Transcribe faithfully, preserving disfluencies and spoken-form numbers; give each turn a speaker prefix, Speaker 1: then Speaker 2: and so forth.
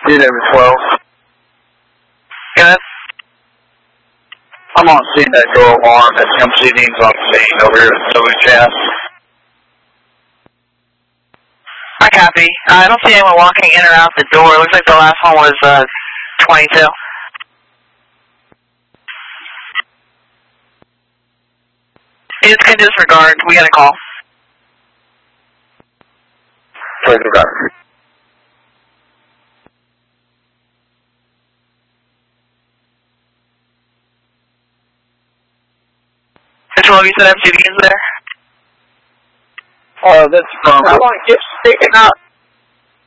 Speaker 1: Did over twelve.
Speaker 2: Good.
Speaker 1: I'm on seeing that door alarm that M C D's on scene over here at W Chat.
Speaker 2: I copy. Uh, I don't see anyone walking in or out the door. It looks like the last one was uh, twenty-two. You can disregard. We got a call.
Speaker 1: Disregard.
Speaker 2: Which one of you said M C D is there?
Speaker 1: Oh, that's from...
Speaker 3: How long keeps sticking up?